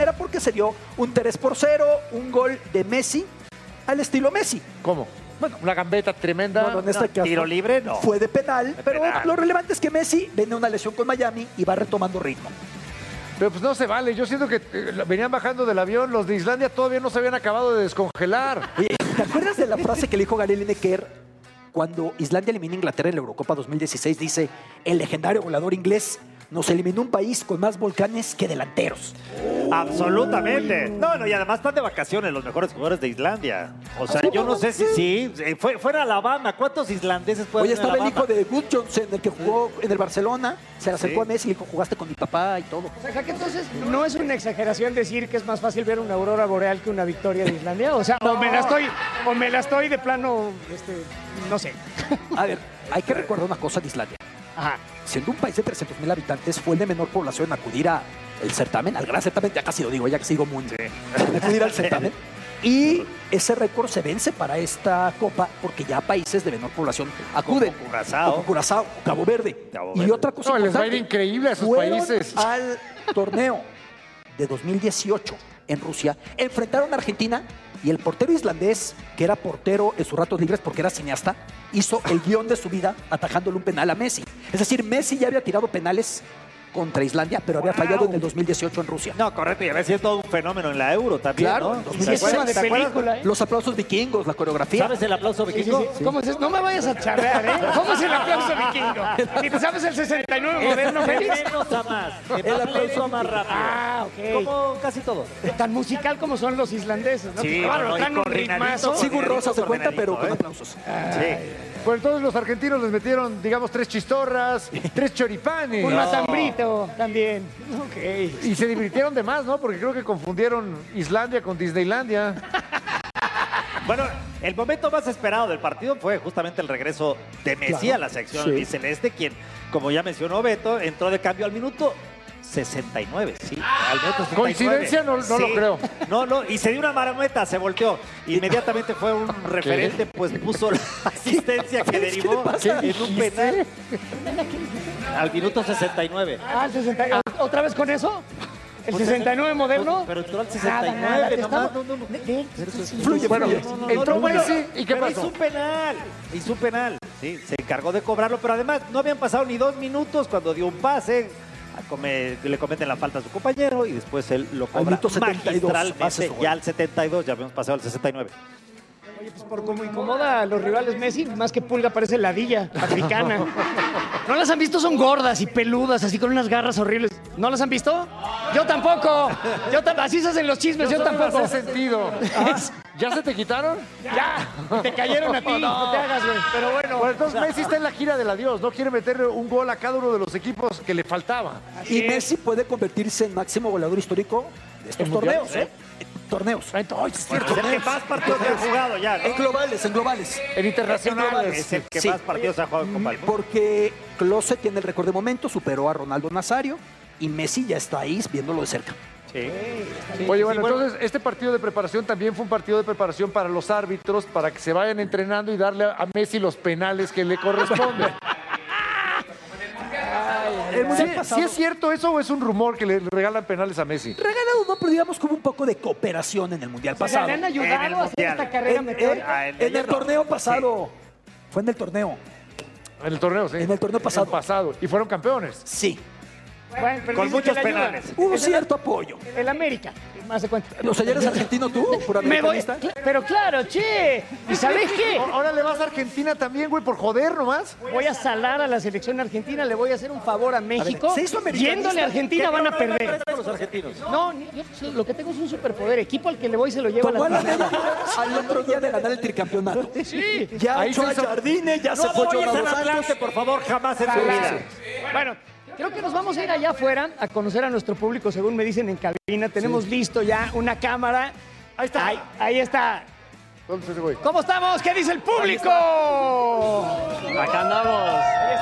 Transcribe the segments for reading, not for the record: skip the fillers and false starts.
era porque se dio un 3-0, un gol de Messi al estilo Messi. ¿Cómo? Bueno, Una gambeta tremenda. no, en este caso tiro libre, no. fue de penal, pero penal. lo relevante es que Messi viene una lesión con Miami y va retomando ritmo. Pero pues no se vale. Yo siento que venían bajando del avión. Los de Islandia todavía no se habían acabado de descongelar. Oye, ¿te acuerdas de la frase que le dijo Gary Lineker cuando Islandia elimina a Inglaterra en la Eurocopa 2016? Dice, el legendario goleador inglés nos eliminó un país con más volcanes que delanteros. Absolutamente. No, y además están de vacaciones los mejores jugadores de Islandia. O sea, yo no sé si fuera Alabama. ¿Cuántos islandeses pueden Oye, ir a estaba el Alabama? hijo de Gudjohnsen, el que jugó en el Barcelona, se le acercó Sí. a Messi y le dijo, jugaste con mi papá y todo. O sea, que entonces no es una exageración decir que es más fácil ver una aurora boreal que una victoria de Islandia. O sea, o me la estoy de plano, no sé. A ver, hay que recordar una cosa de Islandia. Ajá. Siendo un país de 300,000 habitantes, fue el de menor población en acudir al certamen, al gran certamen, ya casi lo digo, ya que sigo muy en acudir al certamen. Y ese récord se vence para esta copa porque ya países de menor población acuden. Como Curazao. Como Curazao, Cabo Verde. Cabo Y Verde. otra cosa No, les va a ir importante, increíble a esos fueron países. al torneo de 2018 en Rusia, enfrentaron a Argentina y el portero islandés, que era portero en sus ratos libres porque era cineasta, hizo el guión de su vida atajándole un penal a Messi. Es decir, Messi ya había tirado penales contra Islandia, pero había fallado en el 2018 en Rusia. No, correcto, y había sido todo un fenómeno en la Euro también, Claro, ¿no? en 2016. ¿Se acuerdan? de ¿Se acuerdan? película, ¿eh? Los aplausos vikingos, la coreografía. ¿Sabes el aplauso Sí, vikingo? sí. ¿Cómo es eso? No me vayas a charrear, ¿eh? ¿Cómo es el aplauso vikingo? ¿Y te sabes el 69 moderno, De Félix? menos a más. De El más aplauso lento a más rápido. Ah, ok. Como casi todo. Tan musical como son los islandeses, ¿no? Sí, Claro, no, y traen un coordinadito, ritmazo. Sigur Rós se cuenta, coordinadito, pero con ¿eh? aplausos. Sí. Pues entonces los argentinos les metieron, digamos, 3 chistorras, 3 choripanes. Un matambrito también. Ok. Y se divirtieron de más, ¿no? Porque creo que confundieron Islandia con Disneylandia. Bueno, el momento más esperado del partido fue justamente el regreso de Messi Claro, a la sección sí. albiceleste, quien, como ya mencionó Beto, entró de cambio al minuto 69, sí, al minuto 69. ¿Coincidencia? No lo creo. No, y se dio una marometa, se volteó. Inmediatamente fue un referente, pues puso la asistencia que derivó en un penal al minuto 69. Ah, el 60. ¿Otra vez con eso? ¿El 69 moderno? Pero entró al Nada, 69, nada, te nomás, estamos- no. Fluye, Bueno, fluye. entró Messi y ¿qué Pero pasó? hizo un penal, sí, se encargó de cobrarlo, pero además no habían pasado ni 2 minutos cuando dio un pase, le cometen la falta a su compañero y después él lo cobra minuto 72 hace magistralmente, su gol. ya al 72, ya habíamos pasado al 69. Oye, pues por como incomoda a los rivales Messi, más que pulga parece ladilla africana. ¿No las han visto? Son gordas y peludas, así con unas garras horribles. ¿No las han visto? Yo tampoco. Así se hacen los chismes, yo tampoco. Hace sentido. ¿Ya se te quitaron? Ya, te cayeron a ti, no te hagas, güey. Pero bueno. Bueno, entonces Messi está en la gira del adiós, ¿no? Quiere meterle un gol a cada uno de los equipos que le faltaba. Y Messi puede convertirse en máximo goleador histórico de estos ¿En torneos, mundiales? Torneos. Ay, es cierto. Es el que más partidos ha jugado ya, ¿no? En globales, en globales. En internacionales. Es el que Sí. más partidos ha jugado en Copa del Mundo. Porque Klose tiene el récord de momento, superó a Ronaldo Nazario y Messi ya está ahí viéndolo de cerca. Sí. Oye, bueno, Sí, bueno. entonces este partido de preparación también fue un partido de preparación para los árbitros, para que se vayan entrenando y darle a Messi los penales que le corresponden. El mundial pasado, ¿Sí es cierto eso o es un rumor que le regalan penales a Messi? regalado no, pero digamos como un poco de cooperación en el mundial O sea, pasado. le han En el ayudado a hacer Mundial. esta carrera En, meteórica. en el torneo pasado. Fue en el torneo. En el torneo, sí. En el torneo pasado. Y fueron campeones. Sí. Bueno, pero Con dice que muchos le ayuda. penales. Hubo cierto apoyo. El América, más de cuenta. O sea, ¿ya eres argentino tú? ¿Por Me voy, americanista? pero claro, che. ¿Y sabes qué? Ahora le vas a Argentina también, güey, por joder nomás. Voy a salar a la selección argentina, le voy a hacer un favor a México. ¿se hizo americanista? Yéndole a Argentina van a perder. Los argentinos. No, yo lo que tengo es un superpoder. Equipo al que le voy se lo lleva a Tomó a la la América al otro día de ganar el tricampeonato. Sí. Ya Ahí echó se a hizo- Jardine, ya se No fue apoyes Jonathan al Santos. Atlante, por favor, jamás en su vida. Bueno, creo que nos vamos a ir allá afuera a conocer a nuestro público, según me dicen en cabina. Tenemos listo ya una cámara. Ahí está. Ahí está. ¿Dónde está ese güey? ¿Cómo estamos? ¿Qué dice el público? Acá andamos. Ahí están.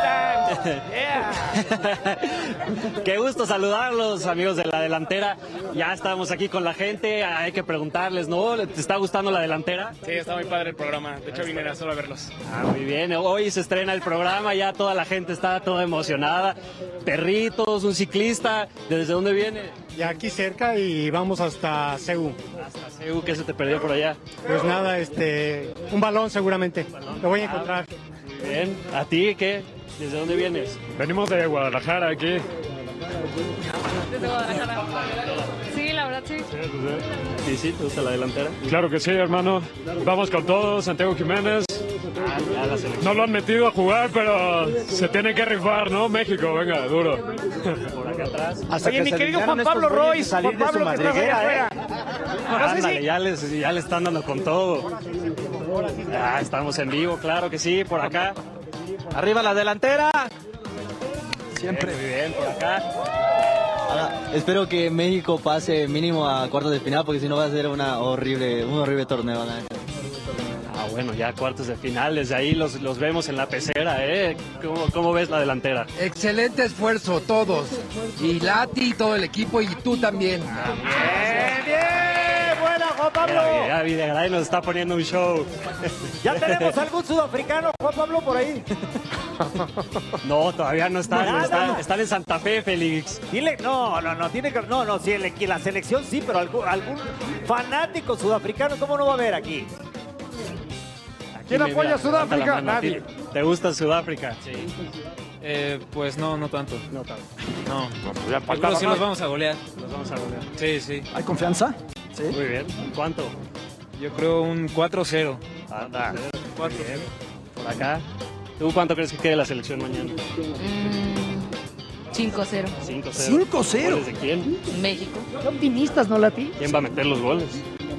Qué gusto saludarlos, amigos de la delantera. Ya estamos aquí con la gente, hay que preguntarles, ¿no? ¿Te está gustando la delantera? Sí, está muy padre el programa. De hecho, vine solo a verlos. Muy bien, hoy se estrena el programa, ya toda la gente está toda emocionada. Perritos, un ciclista, ¿desde dónde viene? Ya aquí cerca y vamos hasta Ceú. Hasta Ceú, ¿qué se te perdió por allá? Pues nada, un balón seguramente. Lo voy a encontrar. Muy bien, ¿a ti qué? ¿Desde dónde vienes? Venimos de Guadalajara aquí. Desde Guadalajara. Sí, la verdad sí. Sí, ¿te gusta la delantera? Claro que sí, hermano. Vamos con todo, Santiago Jiménez. Ya la selección. No lo han metido a jugar, pero se tiene que rifar, ¿no? México, venga, duro. Por acá atrás. Oye, mi querido Juan Pablo Royce, Juan Pablo, que estás allá afuera. Ándale, ya le están dando con todo. Estamos en vivo, claro que sí, por acá. Arriba la delantera. Siempre. Muy bien, por acá. Ahora, espero que México pase mínimo a cuartos de final, porque si no va a ser un horrible torneo. ¿No? Bueno, ya cuartos de final, desde ahí los vemos en la pecera, ¿eh? ¿Cómo ves la delantera? Excelente esfuerzo, todos. Y Lati, todo el equipo, y tú también. Bien, buena, Juan Pablo. Ya Videgaray nos está poniendo un show. ¿Ya tenemos algún sudafricano, Juan Pablo, por ahí? No, todavía no están. Están en Santa Fe, Félix. Dile, no, tiene que, sí, la selección sí, pero algún fanático sudafricano, ¿cómo no va a haber aquí? ¿Quién apoya a Sudáfrica? Nadie. ¿Te gusta Sudáfrica? Sí. Pues no tanto. No tanto. No. Ya pero sí los vamos a golear. Los vamos a golear. Sí. ¿Hay confianza? Sí. Muy bien. ¿Cuánto? Yo creo un 4-0. Anda. 4-0. Por acá. ¿Tú cuánto crees que quede la selección mañana? 5-0. 5-0. 5-0. ¿Goles de quién? México. Qué optimistas, ¿no, Lati? ¿Quién va a meter los goles?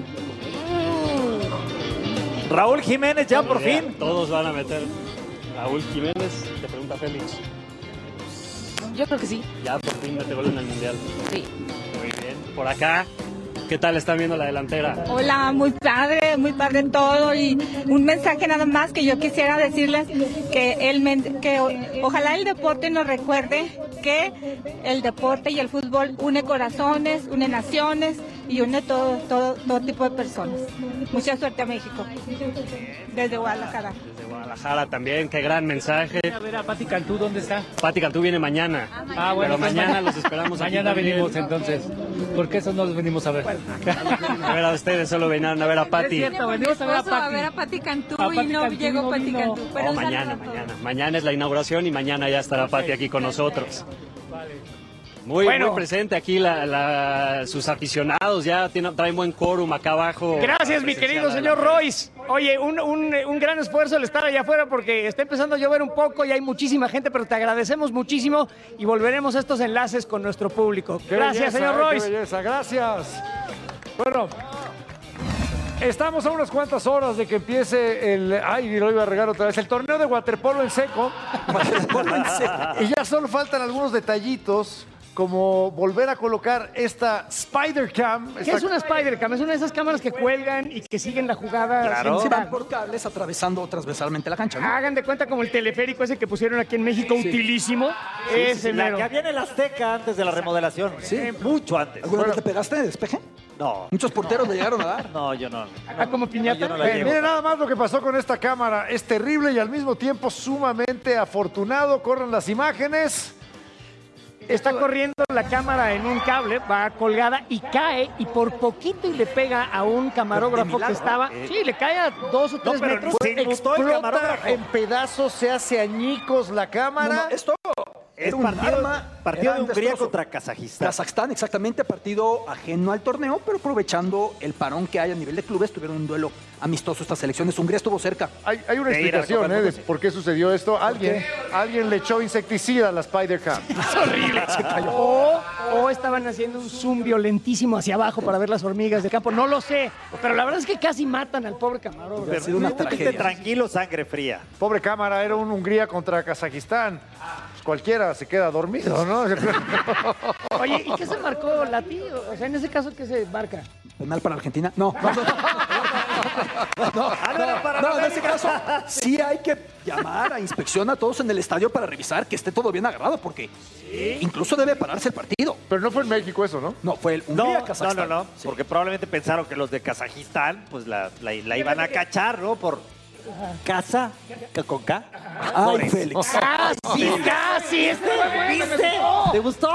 Raúl Jiménez ya por fin. Todos van a meter. Raúl Jiménez, te pregunta Félix. Yo creo que sí. Ya por fin mete gol en el Mundial. Sí. Muy bien. Por acá, ¿qué tal están viendo la delantera? Hola, muy padre todo, y un mensaje nada más que yo quisiera decirles que ojalá el deporte nos recuerde que el deporte y el fútbol une corazones, une naciones y une todo tipo de personas. Mucha suerte a México. Desde Guadalajara. Desde Guadalajara también, qué gran mensaje. A ver, a Pati Cantú, ¿dónde está? Pati Cantú viene mañana. Bueno, pero mañana los esperamos aquí. Mañana venimos entonces. ¿Por qué eso no los venimos a ver? A ver a ustedes, solo vinieron a ver a Pati. Venimos a ver a Pati Cantú y no llegó Pati Cantú. Pero mañana. Mañana es la inauguración y mañana ya estará Pati aquí con nosotros. Muy presente aquí sus aficionados, ya traen buen quórum acá abajo. Gracias, mi querido señor Royce. Oye, un gran esfuerzo el estar allá afuera porque está empezando a llover un poco y hay muchísima gente, pero te agradecemos muchísimo y volveremos a estos enlaces con nuestro público. Gracias, señor Royce. Qué belleza, gracias. Bueno, estamos a unas cuantas horas de que empiece lo iba a regar otra vez, el torneo de waterpolo en seco. Y ya solo faltan algunos detallitos, como volver a colocar esta Spider Cam. ¿Qué es una Spider Cam? Es una de esas cámaras que cuelgan y que siguen la jugada. Claro. Se van por cables atravesando transversalmente la cancha, ¿no? Hagan de cuenta como el teleférico ese que pusieron aquí en México, utilísimo. Ese la que había en el Azteca antes de la remodelación. Sí. Mucho antes. ¿Alguna vez te pegaste de despeje? No. Muchos porteros le llegaron a dar. No, yo no. Como piñata. Miren nada más lo que pasó con esta cámara. Es terrible y al mismo tiempo sumamente afortunado. Corren las imágenes. Está corriendo la cámara en un cable, va colgada y cae y por poquito y le pega a un camarógrafo que estaba. Sí, le cae a 2 o 3 metros. Explota en pedazos, se hace añicos la cámara. Esto es partido de Hungría contra Kazajistán. Kazajstán, exactamente, partido ajeno al torneo, pero aprovechando el parón que hay a nivel de clubes, tuvieron un duelo amistoso estas selecciones. Hungría estuvo cerca. Hay una explicación de por qué sucedió esto. Alguien le echó insecticida a la Spider Cam. Es horrible. Se cayó. O estaban haciendo un zoom violentísimo hacia abajo para ver las hormigas de campo. No lo sé, pero la verdad es que casi matan al pobre camarógrafo. Ha sido una tragedia. Tranquilo, sangre fría. Pobre cámara, era un Hungría contra Kazajistán. Pues cualquiera se queda dormido, ¿no? Oye, ¿y qué se marcó, Lati? O sea, en ese caso, ¿qué se marca? ¿Penal para Argentina? No. No, en ese caso sí hay que llamar a inspección a todos en el estadio para revisar que esté todo bien agarrado, porque incluso debe pararse el partido. Pero no fue en México eso, ¿no? No, fue el Hungría-Kazajstán. No, porque probablemente pensaron que los de Kazajistán pues la iban a cachar, ¿no? Por casa, con K. Ay, Félix. ¡Casi! ¿Viste? ¿Te gustó?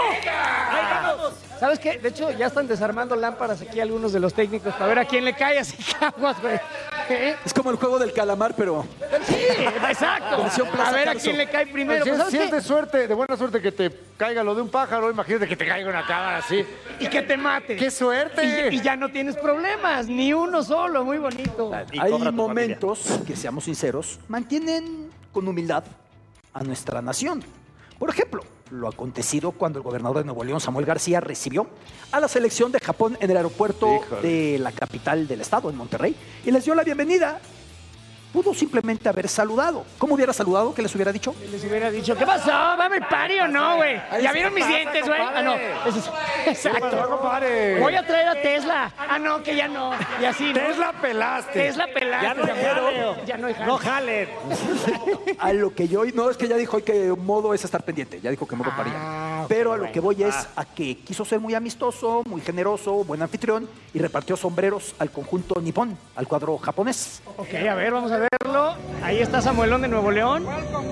¿Sabes qué? De hecho, ya están desarmando lámparas aquí algunos de los técnicos para ver a quién le cae así caguas, güey. Es como el juego del calamar, pero... Sí, exacto. A ver a quién le cae primero. Si es de buena suerte que te caiga lo de un pájaro, imagínate que te caiga una cámara así. Y que te mate. ¡Qué suerte! Y ya no tienes problemas, ni uno solo, muy bonito. Hay momentos que, seamos sinceros, mantienen con humildad a nuestra nación. Por ejemplo, lo acontecido cuando el gobernador de Nuevo León, Samuel García, recibió a la selección de Japón en el aeropuerto de la capital del estado, en Monterrey, y les dio la bienvenida. Pudo simplemente haber saludado. ¿Cómo hubiera saludado? ¿Qué les hubiera dicho? Les hubiera dicho, ¿qué pasó? ¿Va mi party o no, güey? ¿Ya vieron mis dientes, güey? Ah, no. Exacto. Voy a traer a Tesla. Ah, no, que ya no. Y así, ¿no? Tesla pelaste. Tesla pelaste. Ya no hay jaleo. Ya no hay jaleo. No jalen. A lo que yo... No, es que ya dijo hoy que modo es estar pendiente. Ya dijo que modo paría. Pero a lo que voy es a que quiso ser muy amistoso, muy generoso, buen anfitrión, y repartió sombreros al conjunto nipón, al cuadro japonés. Ok, a ver, vamos a verlo. Ahí está Samuelón de Nuevo León.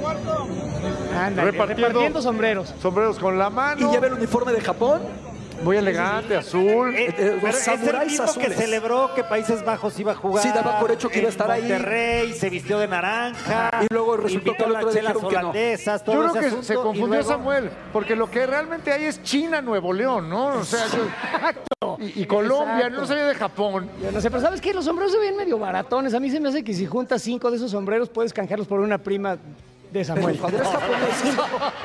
Ándale, repartiendo sombreros. Sombreros con la mano. Y lleva el uniforme de Japón. Muy elegante, azul. Pero es el mismo que celebró que Países Bajos iba a jugar. Sí, daba por hecho que iba a estar ahí. Monterrey, se vistió de naranja. Y luego resultó que el otro chelas dijeron que no. holandesas, todo Yo ese creo que asunto, se confundió luego... Samuel, porque lo que realmente hay es China, Nuevo León, ¿no? O sea, y Colombia, Exacto. no sabía de Japón. Yo no sé, pero ¿sabes qué? Los sombreros se ven medio baratones. A mí se me hace que si juntas 5 de esos sombreros puedes canjearlos por una prima de Samuel. Los jugadores japoneses...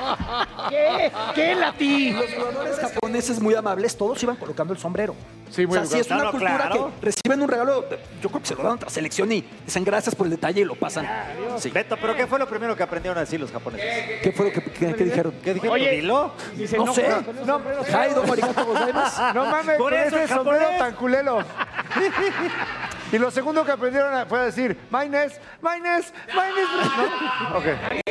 ¿Qué, Lati? Los jugadores japoneses muy amables, todos iban colocando el sombrero. Sí, muy o sea, sí es una cultura que reciben un regalo, yo creo que se lo dan a otra selección y dicen gracias por el detalle y lo pasan. Sí. Beto, ¿pero qué fue lo primero que aprendieron a decir los japoneses? ¿Qué fue lo que dijeron? ¿Qué dijeron? Oye, ¿Dilo? Dice, No sé. No, Jaido, Morigato, Gozaimasu. No mames, Por con eso ese el sombrero japonés. tan culero. Y lo segundo que aprendieron fue a decir, Maynes. ¿No? Ok.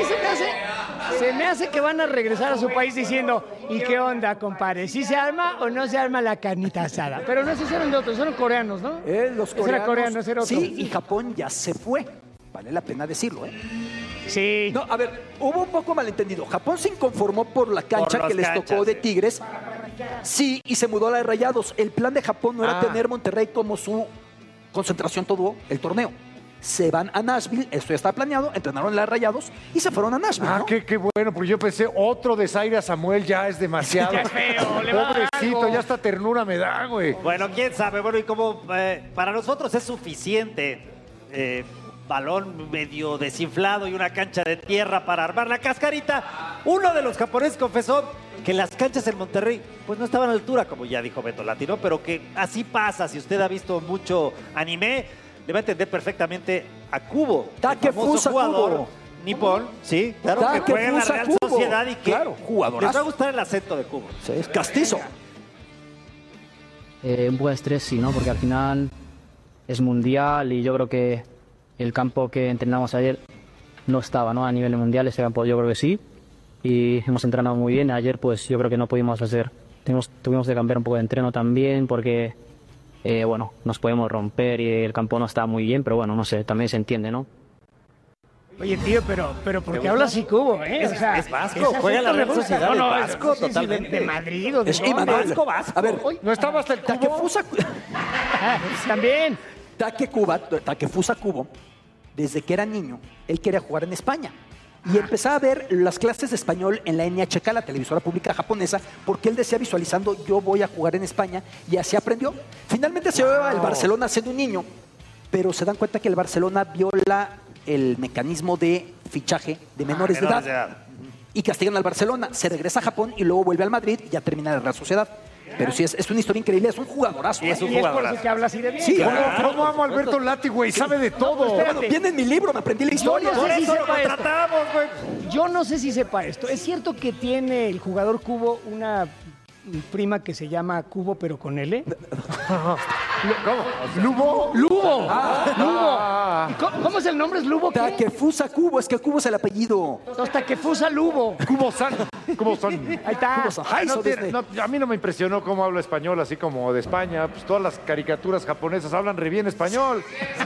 se me hace que van a regresar a su país diciendo, ¿y qué onda, compadre? ¿Sí se arma o no se arma la carnita asada? Pero no se hicieron de otros, son coreanos, ¿no? Los Ese era coreano, ese era otro. Sí, y Japón ya se fue. Vale la pena decirlo, ¿eh? Sí. No, a ver, hubo un poco malentendido. Japón se inconformó por la cancha que les tocó de Tigres. Sí, y se mudó a la de Rayados. El plan de Japón no era tener Monterrey como su concentración todo el torneo. Se van a Nashville, esto ya estaba planeado, entrenaron en la de Rayados y se fueron a Nashville, ¿no? Qué bueno, porque yo pensé, otro desaire a Samuel ya es demasiado. Ya es feo, le va a dar Pobrecito, algo. ya hasta ternura me da, güey. Bueno, quién sabe. Bueno, y como para nosotros es suficiente balón medio desinflado y una cancha de tierra para armar la cascarita, uno de los japoneses confesó que las canchas en Monterrey pues no estaban a la altura, como ya dijo Beto Lati, ¿no? Pero que así pasa. Si usted ha visto mucho anime, le va a entender perfectamente a Kubo, Takefusa Kubo. nipón, sí, claro, que juega en la Real Kubo. Sociedad y que Claro, jugadorazo. les va a gustar el acento de Kubo. Sí, es castizo. Un poco de estrés, sí, ¿no? Porque al final es mundial y yo creo que el campo que entrenamos ayer no estaba, ¿no? A nivel mundial, ese campo yo creo que sí. Y hemos entrenado muy bien. Ayer pues yo creo que no pudimos hacer, tuvimos que cambiar un poco de entreno también porque, bueno, nos podemos romper y el campo no está muy bien, pero bueno, no sé, también se entiende, ¿no? Oye, tío, pero ¿por qué hablas así, Cubo, eh? Es, O sea, es vasco, ese juega en la acento Real Sociedad, no, es vasco, sí, sí, totalmente. de Madrid o de Es dónde. Imanol. Vasco. A ver, ¿No estaba hasta el Kubo? También. Takefusa Kubo, desde que era niño, él quería jugar en España. Y empezaba a ver las clases de español en la NHK, la televisora pública japonesa, porque él decía visualizando, yo voy a jugar en España, y así aprendió. Finalmente se va al Barcelona siendo un niño, pero se dan cuenta que el Barcelona viola el mecanismo de fichaje de menores de edad. Y castigan al Barcelona, se regresa a Japón y luego vuelve al Madrid y ya termina en la Real Sociedad. Pero sí, es una historia increíble, es un jugadorazo. Es un Y es por jugadorazo. eso que habla así de bien. Sí, ¿Cómo, cómo amo a Alberto Lati, güey? Sabe de todo. Bueno, viene en mi libro, me aprendí la historia. no sé si Eso lo sepa esto. contratamos, güey. Yo no sé si sepa esto. Es cierto que tiene el jugador Cubo una prima que se llama Cubo, pero con L. ¿Cómo? ¿Lubo? ¡Lubo! ¿Lubo? ¿Cómo es el nombre? ¿Es Lubo qué? Takefusa Cubo, es que Cubo es el apellido. Takefusa Lubo. Cubo-san. Ahí está. A mí no me impresionó cómo habla español, así como de España. Pues todas las caricaturas japonesas hablan re bien español.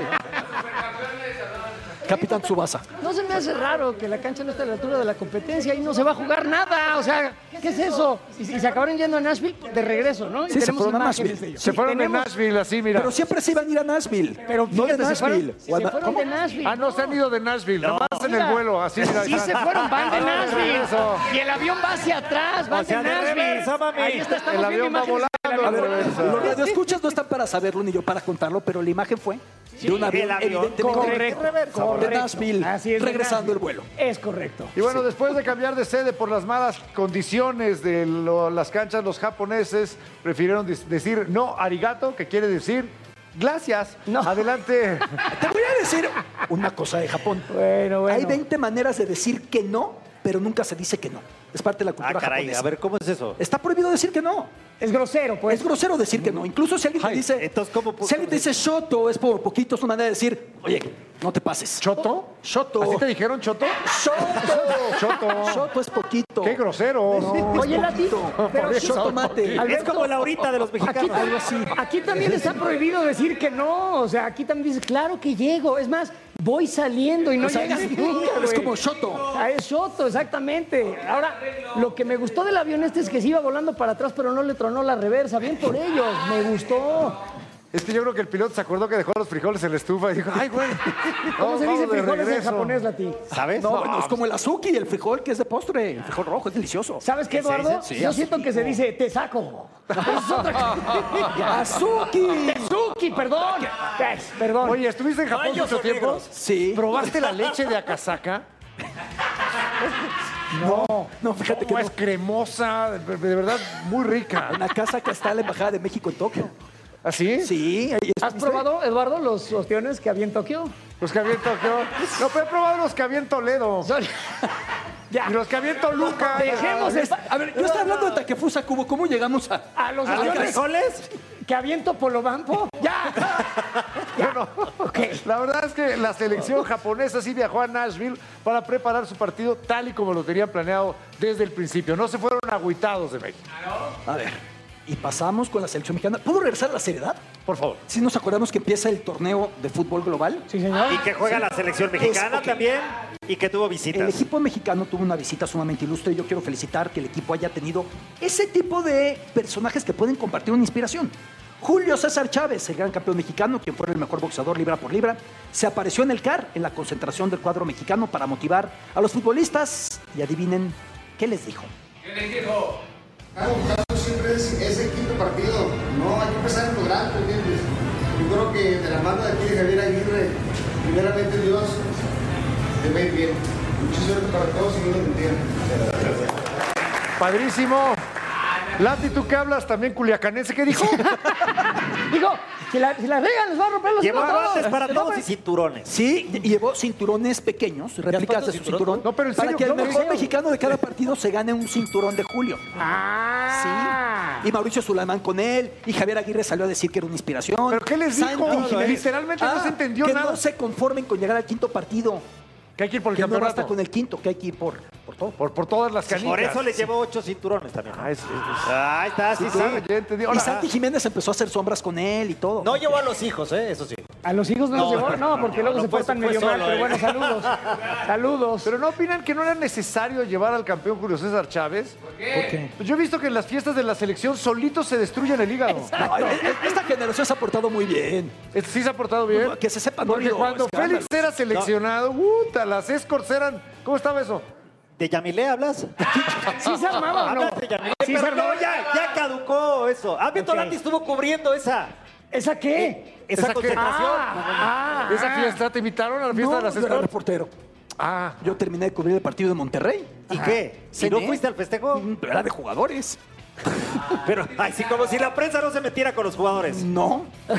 Capitán Tsubasa. No se me hace raro que la cancha no esté a la altura de la competencia y no se va a jugar nada. O sea, ¿qué es eso? Y se acabaron yendo a Nashville de regreso, ¿no? Sí, se fueron a Nashville. Se fueron de Nashville, así, mira. Pero siempre se iban a ir a Nashville. Pero no de fíjate, Nashville. se fueron de Nashville. Ah, no se han ido de Nashville, nada más en el vuelo, así, mira. Sí se fueron, van de Nashville. Y el avión va hacia atrás, van de Nashville. Ahí está, estamos El avión va volando. A ver, los radioescuchas no están para saberlo ni yo para contarlo, pero la imagen fue de un avión evidentemente de Nashville, regresando el vuelo. Es correcto. Y bueno, después de cambiar de sede por las malas condiciones de las canchas, los japoneses prefirieron decir no arigato, que quiere decir gracias. No. Adelante. Te voy a decir una cosa de Japón. Bueno. Hay 20 maneras de decir que no, pero nunca se dice que no. Es parte de la cultura japonesa. A ver, ¿cómo es eso? Está prohibido decir que no. Es grosero, pues. Es grosero decir que no. Incluso si alguien te dice... Entonces, ¿cómo? Si alguien te dice shoto, es por poquito, es una manera de decir, oye, no te pases. ¿Choto? Shoto. ¿Así te dijeron choto? Shoto. Shoto es poquito. ¡Qué grosero! No, oye, Lati, pero shoto mate. Es como la horita de los mexicanos. Algo así. Aquí también está prohibido decir que no. O sea, aquí también dices, claro que llego. Es más, voy saliendo y no llegas nunca, es como shoto. Es shoto, exactamente. Ahora, lo que me gustó del avión es que se iba volando para atrás, pero no le tronó la reversa. Bien por ellos, me gustó. Es que yo creo que el piloto se acordó que dejó los frijoles en la estufa y dijo, ¡ay, güey! ¿Cómo se dice frijoles en japonés, Lati? ¿Sabes? No, bueno, es como el azuki, el frijol que es de postre. El frijol rojo, es delicioso. ¿Sabes qué, Eduardo? Sí, yo siento que se dice te saco. ¡Azuki! ¡Tezuki, perdón! Perdón. Oye, ¿estuviste en Japón mucho tiempo? Sí. ¿Probaste la leche de Akasaka? No, fíjate que es cremosa, de verdad, muy rica. En la casa que está la Embajada de México en Tokio. ¿Ah, sí? Sí. ¿Has probado, Eduardo, los ostiones que había en Tokio? Los que había en Tokio. No, pero he probado los que había en Toledo. Ya. Y los que había en Toluca. Dejemos A ver, yo estoy hablando de Takefusa Cubo. ¿Cómo llegamos a los frijoles? ¿Que aviento Polobampo? ¡Ya! Bueno, la verdad es que la selección japonesa sí viajó a Nashville para preparar su partido tal y como lo tenían planeado desde el principio. No se fueron agüitados de México. A ver, y pasamos con la selección mexicana. ¿Puedo regresar a la seriedad? Por favor. Si nos acordamos que empieza el torneo de fútbol global. Sí, señor. Y que juega la selección mexicana también y que tuvo visitas. El equipo mexicano tuvo una visita sumamente ilustre y yo quiero felicitar que el equipo haya tenido ese tipo de personajes que pueden compartir una inspiración. Julio César Chávez, el gran campeón mexicano, quien fue el mejor boxeador libra por libra, se apareció en el CAR, en la concentración del cuadro mexicano, para motivar a los futbolistas. Y adivinen, ¿qué les dijo? ¿Qué les dijo? Siempre es ese quinto partido, no hay que empezar en lo grande, ¿entiendes? Yo creo que de la mano de aquí de Javier Aguirre, primeramente Dios, te va a ir bien. Mucha suerte para todos y Dios los bendiga. Padrísimo. Lati, ¿tú qué hablas? También culiacanense, ¿qué dijo? Digo, si la regan, les va a romper los Llevó guantes para todos y cinturones. Sí, llevó cinturones pequeños, réplicas de su cinturón, no, pero en para serio, que el no, mejor mexicano de cada partido se gane un cinturón de Julio. Sí. Y Mauricio Sulaimán con él, y Javier Aguirre salió a decir que era una inspiración. ¿Pero qué les dijo? Literalmente no se entendió que nada. Que no se conformen con llegar al quinto partido. Que hay que ir por el que campeonato. No basta con el quinto, que hay que ir por todo. Por todas las canicas. Por eso les llevó 8 cinturones también. Ahí está, sí. Ya entendí. Y Santi Jiménez empezó a hacer sombras con él y todo. No llevó a los hijos, eso sí. ¿A los hijos no los llevó? No, porque luego se portan medio mal, pero bueno, saludos. Saludos. ¿Pero no opinan que no era necesario llevar al campeón Julio César Chávez? ¿Por qué? Pues yo he visto que en las fiestas de la selección solitos se destruyen el hígado. No, esta generación se ha portado muy bien. ¿Sí se ha portado bien? Que se sepa. Porque cuando Félix era seleccionado, las escorts eran... ¿Cómo estaba eso? ¿De Yamilé hablas? ¿Sí se armaba o no? Hablas de Yamilé, ¿Sí pero se armaba? no, ya caducó eso. Beto Lati estuvo cubriendo esa. ¿Esa qué? Esa concentración. ¿Esa fiesta? ¿Te invitaron a la fiesta de las yo era escorts? reportero. Ah. Yo terminé de cubrir el partido de Monterrey. ¿Y qué? ¿Si no fuiste al festejo? Pero era de jugadores. Pero, sí, como si la prensa no se metiera con los jugadores. No.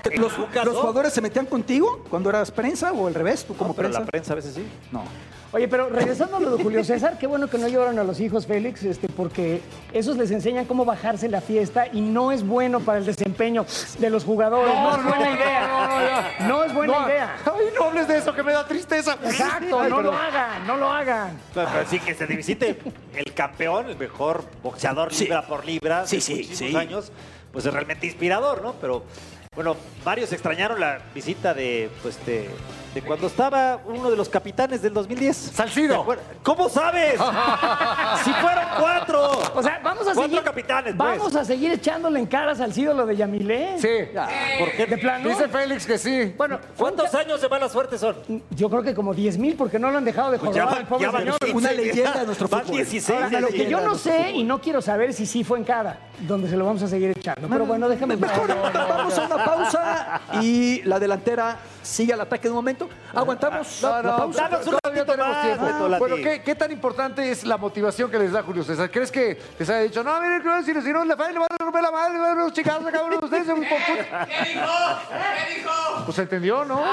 ¿Los jugadores se metían contigo cuando eras prensa o al revés? ¿Tú como pero prensa? la prensa a veces sí. No. Oye, pero regresando a lo de Julio César, qué bueno que no llevaron a los hijos, Félix, porque esos les enseñan cómo bajarse la fiesta y no es bueno para el desempeño de los jugadores. No es buena idea. No es buena idea. Ay, no hables de eso, que me da tristeza. Exacto, Ay, no pero- lo hagan, no lo hagan. Pero sí que se visite el campeón, el mejor boxeador libra por libra de muchísimos años, pues es realmente inspirador, ¿no? Pero bueno, varios extrañaron la visita de cuando estaba uno de los capitanes del 2010. Salcido. ¿Cómo sabes? Si fueron 4. O sea, vamos a 4 seguir. capitanes, pues. Vamos a seguir echándole en cara al Salcido lo de Yamilé. Sí. ¿Por qué? ¿De plano? Dice Félix que sí. Bueno, ¿Cuántos años de mala suerte son? yo creo que como 10,000 porque no lo han dejado de Pues jorobar al pobre van señor. 15, Una leyenda de nuestro van fútbol. 16. Ahora, lo que yo no sé y no quiero saber si sí fue en cada, donde se lo vamos a seguir echando. Pero bueno, déjame... Mejor vamos a una pausa y la delantera sigue al ataque de un momento. Aguantamos la pausa. Danos un Todavía ratito tenemos más, tiempo. Beto Lati. Bueno, ¿qué tan importante es la motivación que les da Julio César? ¿Crees que les haya dicho, no, miren, si no le van a romper la madre, los chicos, cabrón, ustedes se... ¿Qué dijo? Pues entendió, ¿no?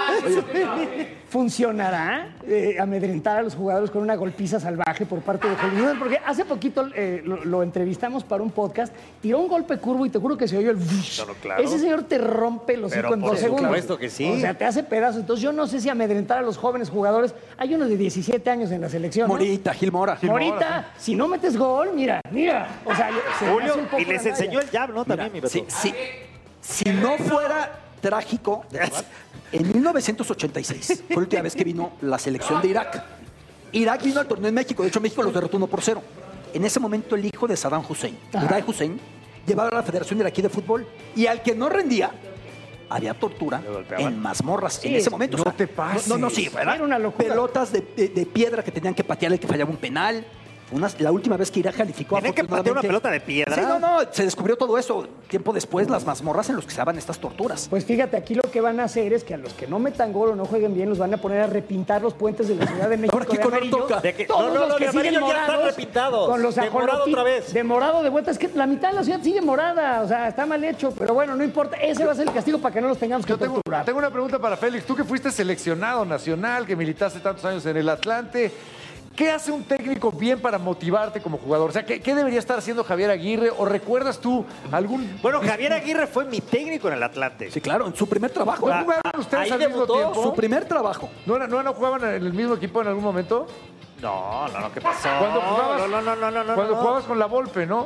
¿Funcionará amedrentar a los jugadores con una golpiza salvaje por parte de Julio César? Porque hace poquito lo entrevistamos para un podcast, tiró un golpe curvo y te juro que se oyó el... claro. Ese señor te rompe el hocico Pero en por 2 segundos. supuesto que sí. O sea, te hace pedazos. Entonces yo no sé si amedrentar a los jóvenes jugadores. Hay unos de 17 años en la selección, ¿no? Morita, Gil Mora. Morita, si no metes gol, mira. O sea, se me hace Julio, un poco y les la enseñó talla. el jab, ¿no? También, mi Beto. Si no fuera trágico, en 1986 fue la última vez que vino la selección de Irak. Irak vino al torneo en México, de hecho México los derrotó 1-0. En ese momento el hijo de Saddam Hussein, Uday Hussein, llevaba a la Federación Iraquí de Fútbol y al que no rendía, había tortura en mazmorras en ese momento. No te pases. No, sí, ¿verdad? Era una locura. Pelotas de piedra que tenían que patear el que fallaba un penal. La última vez que Irak calificó ¿Tienen que patear una pelota de piedra? Sí, no, se descubrió todo eso. Tiempo después, las mazmorras en los que se daban estas torturas. Pues fíjate, aquí lo que van a hacer es que a los que no metan gol o no jueguen bien los van a poner a repintar los puentes de la Ciudad de México. Ahora, ¿qué de color amarillo. toca? ¿De qué? Todos No, los que de siguen amarillo ya están morados, repintados. con los De morado ajolotes, otra vez. de morado de vuelta. Es que la mitad de la ciudad sigue morada. O sea, está mal hecho. Pero bueno, no importa. Ese va a ser el castigo para que no los tengamos que Yo torturar. tengo una pregunta para Félix. Tú que fuiste seleccionado nacional, que militaste tantos años en el Atlante, ¿qué hace un técnico bien para motivarte como jugador? O sea, ¿qué debería estar haciendo Javier Aguirre? ¿O recuerdas tú algún...? Bueno, Javier Aguirre fue mi técnico en el Atlante. Sí, claro, en su primer trabajo. ¿No jugaron ustedes ahí al mismo debutó. tiempo? Su primer trabajo. ¿No jugaban en el mismo equipo en algún momento? No, ¿qué pasó? Cuando jugabas, No. cuando jugabas con la Volpe, ¿no?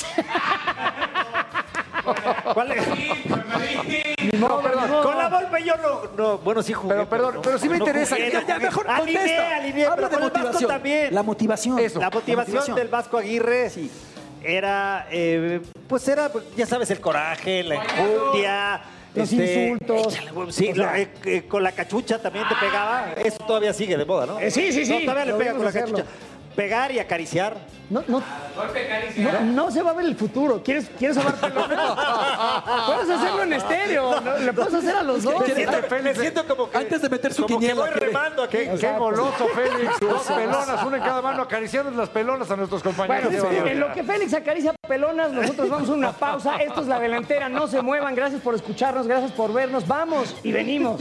¿Cuál es? No, perdón. Con la Volpe yo no. Bueno, sí jugué. Pero sí me interesa. jugué, Ya, mejor contesta. Alineé, Habla pero de con el Vasco motivación. también. La motivación. Eso. La motivación del Vasco Aguirre era, ya sabes, el coraje, la enjundia. Los insultos. échale, sí, con la cachucha también te pegaba. Eso todavía sigue de moda, ¿no? Sí. No, todavía le Lo pega con la vimos hacerlo. cachucha. Pegar y acariciar. No se va a ver el futuro. ¿Quieres sobar pelotas? Puedes hacerlo en estéreo. Le puedes hacer a los dos. Me siento como que... Antes de meter su como que quiniela. voy remando aquí. Qué goloso, Félix. Dos pelonas, una en cada mano, acariciando las pelonas a nuestros compañeros. Bueno, en lo que Félix acaricia pelonas, nosotros vamos a una pausa. Esto es La Delantera. No se muevan. Gracias por escucharnos. Gracias por vernos. Vamos y venimos.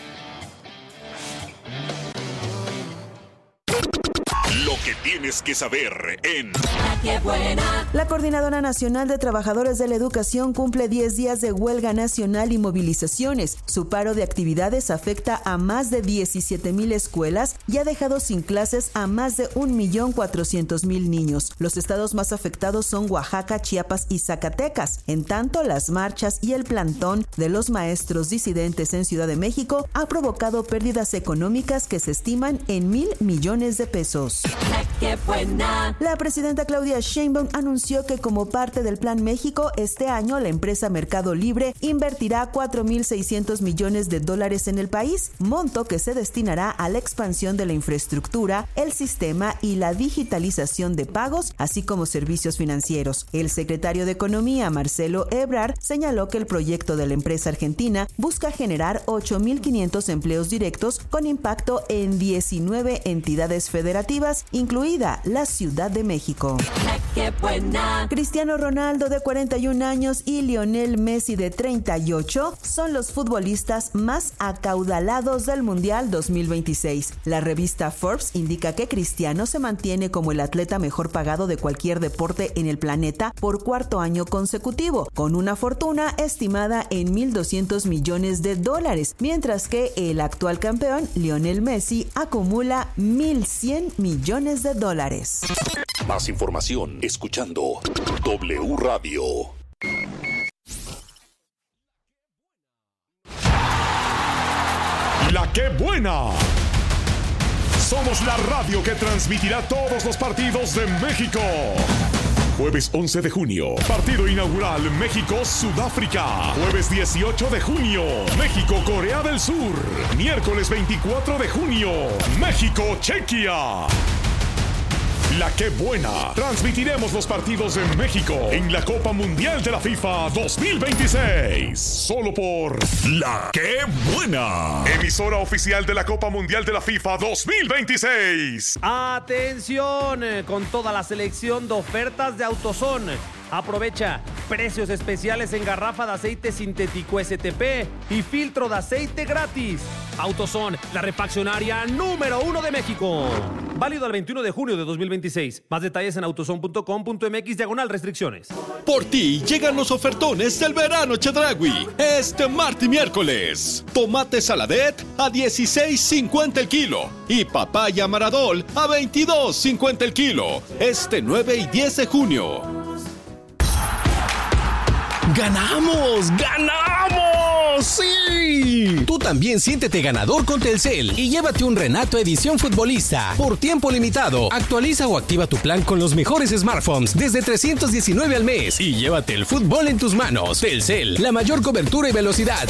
Lo que tienes que saber en ¡Qué buena! La Coordinadora Nacional de Trabajadores de la Educación cumple 10 días de huelga nacional y movilizaciones. Su paro de actividades afecta a más de 17,000 escuelas y ha dejado sin clases a más de 1,400,000 niños. Los estados más afectados son Oaxaca, Chiapas y Zacatecas. En tanto, las marchas y el plantón de los maestros disidentes en Ciudad de México ha provocado pérdidas económicas que se estiman en 1,000 millones de pesos. ¡Qué buena! La presidenta Claudia Sheinbaum anunció que como parte del Plan México, este año la empresa Mercado Libre invertirá 4,600 millones de dólares en el país, monto que se destinará a la expansión de la infraestructura, el sistema y la digitalización de pagos, así como servicios financieros. El secretario de Economía, Marcelo Ebrard, señaló que el proyecto de la empresa argentina busca generar 8,500 empleos directos con impacto en 19 entidades federativas, incluida la Ciudad de México. ¡Qué buena! Cristiano Ronaldo, de 41 años, y Lionel Messi, de 38, son los futbolistas más acaudalados del Mundial 2026. La revista Forbes indica que Cristiano se mantiene como el atleta mejor pagado de cualquier deporte en el planeta por cuarto año consecutivo, con una fortuna estimada en $1,200 millones, mientras que el actual campeón, Lionel Messi, acumula $1,100 millones. Más información escuchando W Radio. La que buena. Somos la radio que transmitirá todos los partidos de México. Jueves 11 de junio, partido inaugural México-Sudáfrica. Jueves 18 de junio, México-Corea del Sur. Miércoles 24 de junio, México-Chequia. La que buena. Transmitiremos los partidos de México en la Copa Mundial de la FIFA 2026. Solo por La que buena. Emisora oficial de la Copa Mundial de la FIFA 2026. Atención, con toda la selección de ofertas de AutoZone. Aprovecha precios especiales en garrafa de aceite sintético STP y filtro de aceite gratis. AutoZone, la refaccionaria número 1 de México. Válido al 21 de junio de 2026. Más detalles en autozone.com.mx/restricciones. Por ti llegan los ofertones del verano Chedraui. Este martes y miércoles. Tomate Saladet a $16.50 el kilo. Y papaya Maradol a $22.50 el kilo. Este 9 y 10 de junio. ¡Ganamos! ¡Ganamos! ¡Sí! Tú también siéntete ganador con Telcel y llévate un Renato Edición Futbolista por tiempo limitado. Actualiza o activa tu plan con los mejores smartphones desde $319 al mes y llévate el fútbol en tus manos. Telcel, la mayor cobertura y velocidad.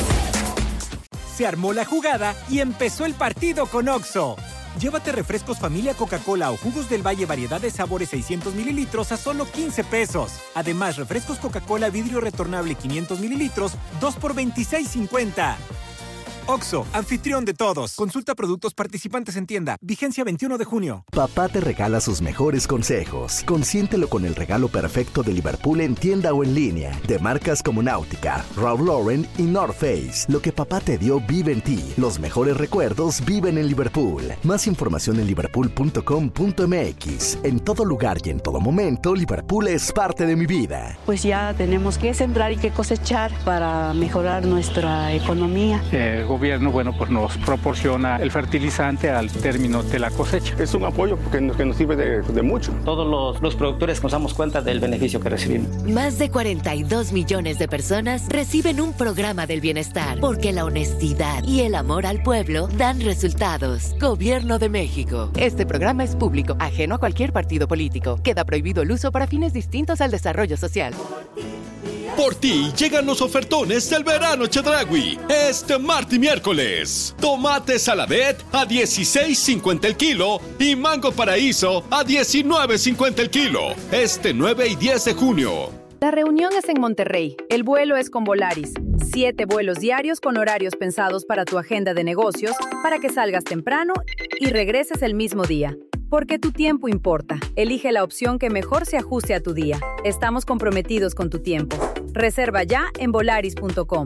Se armó la jugada y empezó el partido con Oxxo. Llévate refrescos familia Coca-Cola o jugos del Valle variedad de sabores 600 mililitros a solo $15. Además, refrescos Coca-Cola vidrio retornable 500 mililitros, 2 por $26.50. Oxxo, anfitrión de todos. Consulta productos participantes en tienda. Vigencia 21 de junio. Papá te regala sus mejores consejos. Consiéntelo con el regalo perfecto de Liverpool en tienda o en línea. De marcas como Náutica, Ralph Lauren y North Face. Lo que papá te dio vive en ti. Los mejores recuerdos viven en Liverpool. Más información en liverpool.com.mx. En todo lugar y en todo momento, Liverpool es parte de mi vida. Pues ya tenemos que sembrar y que cosechar para mejorar nuestra economía. El gobierno, pues nos proporciona el fertilizante al término de la cosecha. Es un apoyo que nos sirve de mucho. Todos los productores nos damos cuenta del beneficio que recibimos. Más de 42 millones de personas reciben un programa del bienestar, porque la honestidad y el amor al pueblo dan resultados. Gobierno de México. Este programa es público, ajeno a cualquier partido político. Queda prohibido el uso para fines distintos al desarrollo social. Por ti llegan los ofertones del verano Chedraui. Este martes y miércoles. Tomate Saladet a $16.50 el kilo y Mango Paraíso a $19.50 el kilo. Este 9 y 10 de junio. La reunión es en Monterrey. El vuelo es con Volaris. 7 vuelos diarios con horarios pensados para tu agenda de negocios, para que salgas temprano y regreses el mismo día. Porque tu tiempo importa. Elige la opción que mejor se ajuste a tu día. Estamos comprometidos con tu tiempo. Reserva ya en volaris.com.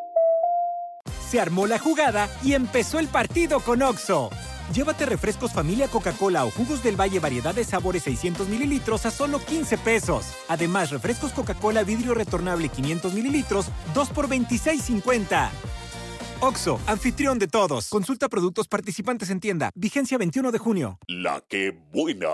Se armó la jugada y empezó el partido con Oxxo. Llévate refrescos familia Coca-Cola o jugos del Valle variedad de sabores 600 mililitros a solo $15. Además, refrescos Coca-Cola vidrio retornable 500 mililitros, 2 por $26.50. Oxxo, anfitrión de todos. Consulta productos participantes en tienda. Vigencia 21 de junio. La que buena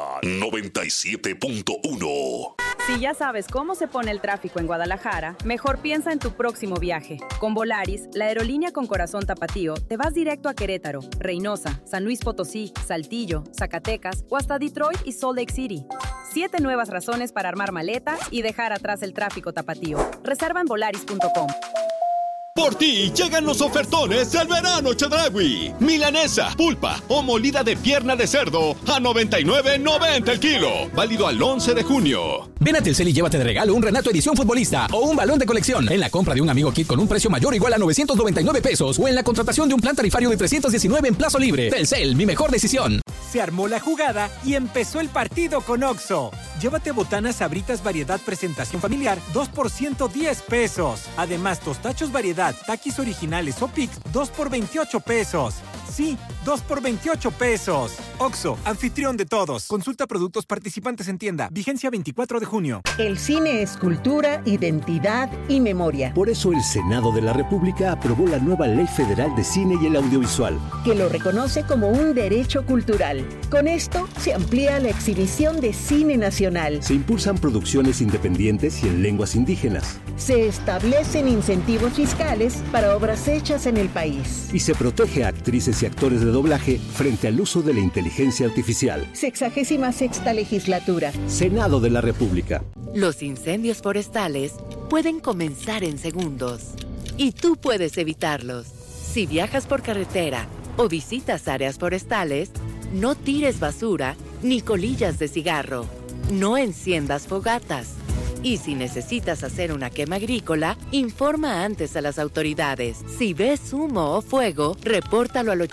97.1. Si ya sabes cómo se pone el tráfico en Guadalajara, mejor piensa en tu próximo viaje. Con Volaris, la aerolínea con corazón tapatío, te vas directo a Querétaro, Reynosa, San Luis Potosí, Saltillo, Zacatecas o hasta Detroit y Salt Lake City. 7 nuevas razones para armar maleta y dejar atrás el tráfico tapatío. Reserva en volaris.com. Por ti llegan los ofertones del verano Chedraui. Milanesa, pulpa o molida de pierna de cerdo a $99.90 el kilo. Válido al 11 de junio. Ven a Telcel y llévate de regalo un Renato Edición Futbolista o un balón de colección en la compra de un Amigo Kit con un precio mayor o igual a $999 o en la contratación de un plan tarifario de $319 en plazo libre. Telcel, mi mejor decisión. Se armó la jugada y empezó el partido con Oxxo. Llévate botanas Sabritas variedad presentación familiar, 2 por 110 pesos. Además, tostachos variedad, Takis originales o Pix, 2 por 28 pesos. Sí, 2 por 28 pesos. Oxxo, anfitrión de todos. Consulta productos participantes en tienda. Vigencia 24 de junio. El cine es cultura, identidad y memoria. Por eso el Senado de la República aprobó la nueva Ley Federal de Cine y el Audiovisual, que lo reconoce como un derecho cultural. Con esto se amplía la exhibición de cine nacional. Se impulsan producciones independientes y en lenguas indígenas. Se establecen incentivos fiscales para obras hechas en el país. Y se protege a actrices y actores de doblaje frente al uso de la inteligencia artificial. 66ª legislatura. Senado de la República. Los incendios forestales pueden comenzar en segundos y tú puedes evitarlos. Si viajas por carretera o visitas áreas forestales, no tires basura ni colillas de cigarro. No enciendas fogatas. Y si necesitas hacer una quema agrícola, informa antes a las autoridades. Si ves humo o fuego, repórtalo al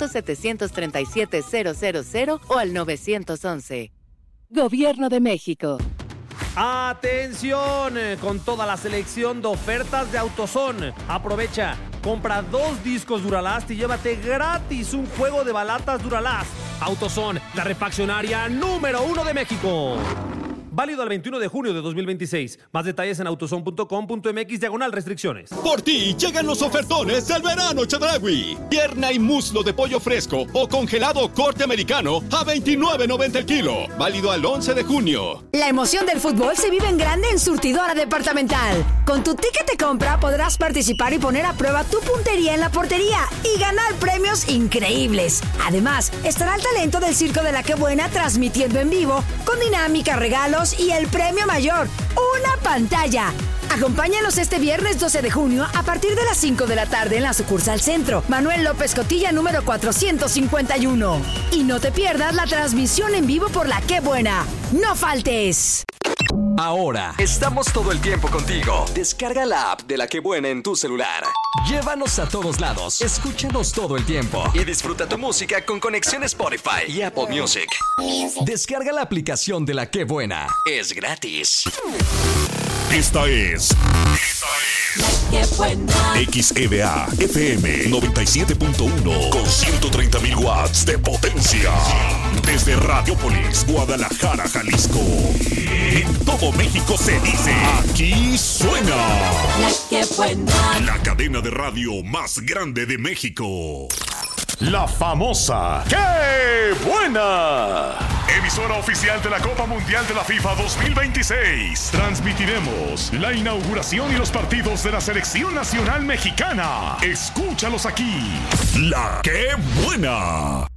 800-737-000 o al 911. Gobierno de México. ¡Atención! Con toda la selección de ofertas de AutoZone. Aprovecha, compra 2 discos Duralast y llévate gratis un juego de balatas Duralast. AutoZone, la refaccionaria número 1 de México. Válido al 21 de junio de 2026. Más detalles en autozone.com.mx/restricciones. Por ti llegan los ofertones del verano Chedraui. Pierna y muslo de pollo fresco o congelado corte americano a $29.90 el kilo. Válido al 11 de junio. La emoción del fútbol se vive en grande en Surtidora Departamental. Con tu ticket de compra podrás participar y poner a prueba tu puntería en la portería y ganar premios increíbles. Además, estará el talento del Circo de la Qué Buena transmitiendo en vivo con dinámica, regalos y el premio mayor, una pantalla. Acompáñanos este viernes 12 de junio a partir de las 5 de la tarde en la sucursal Centro, Manuel López Cotilla número 451. Y no te pierdas la transmisión en vivo por la Qué Buena. ¡No faltes! Ahora estamos todo el tiempo contigo. Descarga la app de La Qué Buena en tu celular. Llévanos a todos lados. Escúchanos todo el tiempo. Y disfruta tu música con conexión Spotify y Apple Music. Descarga la aplicación de La Qué Buena. Es gratis. Esta es ¡Qué buena! XEDA FM 97.1 con 130,000 watts de potencia. Desde Radiopolis, Guadalajara, Jalisco. En todo México se dice, aquí suena ¡La Qué Buena! La cadena de radio más grande de México. La famosa ¡Qué Buena! Emisora oficial de la Copa Mundial de la FIFA 2026. Transmitiremos la inauguración y los partidos de la Selección Nacional Mexicana. Escúchalos aquí. La Qué Buena.